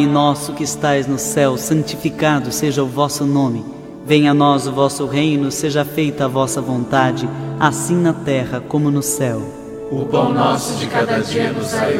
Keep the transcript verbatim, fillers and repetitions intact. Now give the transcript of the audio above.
nosso que estais no céu, santificado seja o vosso nome. Venha a nós o vosso reino, seja feita a vossa vontade, assim na terra como no céu. O pão nosso de cada dia nos dai